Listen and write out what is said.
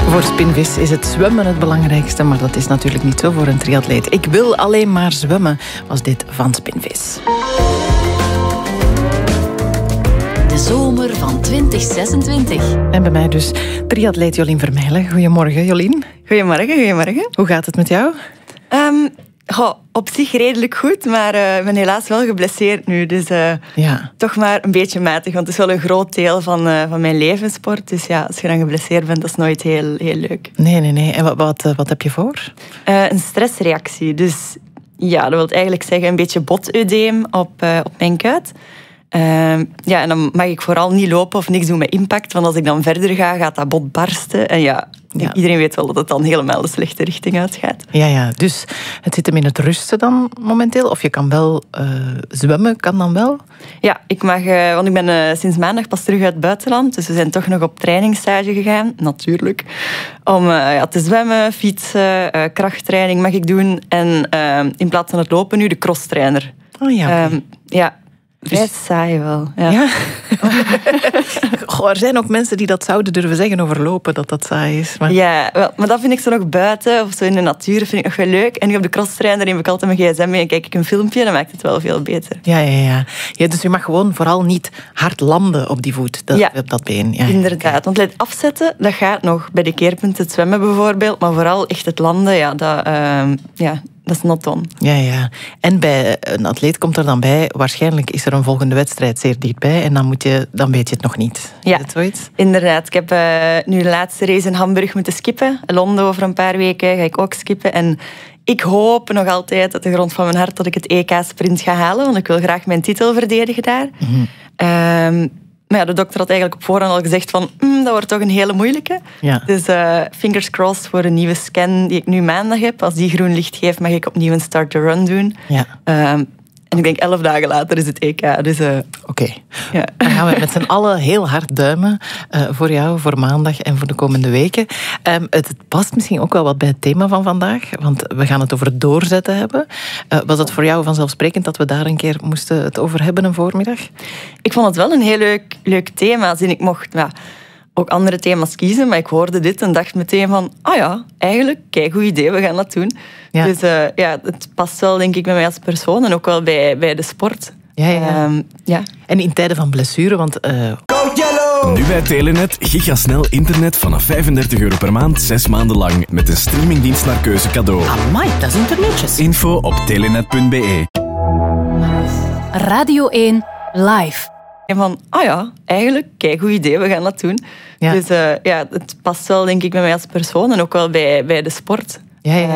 Voor Spinvis is het zwemmen het belangrijkste, maar dat is natuurlijk niet zo voor een triatleet. Ik wil alleen maar zwemmen, was dit van Spinvis. De zomer van 2026. En bij mij dus triatleet Jolien Vermeilen. Goedemorgen, Jolien. Goedemorgen. Hoe gaat het met jou? Op zich redelijk goed, maar ik ben helaas wel geblesseerd nu. Dus toch maar een beetje matig, want het is wel een groot deel van mijn levenssport. Dus ja, als je dan geblesseerd bent, dat is nooit heel leuk. Nee. En wat heb je voor? Een stressreactie. Dus ja, dat wil eigenlijk zeggen een beetje botudeem op mijn kuit. En dan mag ik vooral niet lopen of niks doen met impact, want als ik dan verder ga, gaat dat bot barsten. En iedereen weet wel dat het dan helemaal de slechte richting uitgaat. Ja, dus het zit hem in het rusten dan momenteel? Of je kan wel zwemmen, kan dan wel? Ja, ik mag, want ik ben sinds maandag pas terug uit het buitenland, dus we zijn toch nog op trainingsstage gegaan, natuurlijk. Om te zwemmen, fietsen, krachttraining mag ik doen. En in plaats van het lopen nu de crosstrainer. Oh ja. Vrij saai wel. Ja. Er zijn ook mensen die dat zouden durven zeggen over lopen, dat saai is. Maar... Ja, maar dat vind ik zo nog buiten of zo in de natuur, vind ik nog wel leuk. En nu op de crosstrainer neem ik altijd mijn gsm mee en kijk ik een filmpje, dan maakt het wel veel beter. Ja, dus je mag gewoon vooral niet hard landen op die voet, op dat been. Ja, inderdaad. Want het afzetten, dat gaat nog. Bij de keerpunten, het zwemmen bijvoorbeeld, maar vooral echt het landen, dat is not on. Ja. En bij een atleet komt er dan bij, waarschijnlijk is er een volgende wedstrijd zeer dichtbij en dan weet je het nog niet. Ja, is het zoiets? Inderdaad. Ik heb nu de laatste race in Hamburg moeten skippen. Londen over een paar weken ga ik ook skippen. En ik hoop nog altijd uit de grond van mijn hart dat ik het EK-sprint ga halen, want ik wil graag mijn titel verdedigen daar. Mm-hmm. Maar ja, de dokter had eigenlijk op voorhand al gezegd van dat wordt toch een hele moeilijke. Ja. Dus fingers crossed voor een nieuwe scan die ik nu maandag heb. Als die groen licht geeft, mag ik opnieuw een start-to-run doen. Ja. En ik denk 11 dagen later is het EK. Dus, Oké. Ja. Dan gaan we met z'n allen heel hard duimen voor jou, voor maandag en voor de komende weken. Het past misschien ook wel wat bij het thema van vandaag, want we gaan het over het doorzetten hebben. Was het voor jou vanzelfsprekend dat we daar een keer moesten het over hebben een voormiddag? Ik vond het wel een heel leuk thema. Ik mocht ook andere thema's kiezen, maar ik hoorde dit en dacht meteen van, eigenlijk, kijk, goed idee, we gaan dat doen. Ja. Dus het past wel, denk ik, bij mij als persoon en ook wel bij de sport. Ja. En in tijden van blessure, want... Nu bij Telenet gigasnel internet vanaf €35 per maand, 6 maanden lang. Met een streamingdienst naar keuze cadeau. Amai, dat is internetjes. Info op telenet.be. Radio 1 Live. En van, eigenlijk, kijk, goed idee, we gaan dat doen. Ja. Dus het past wel, denk ik, bij mij als persoon en ook wel bij de sport. Ja.